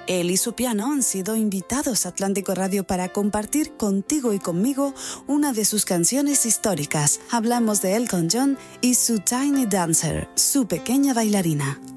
Él y su piano han sido invitados a Atlántico Radio para compartir contigo y conmigo una de sus canciones históricas. Hablamos de Elton John y su Tiny Dancer, su pequeña bailarina.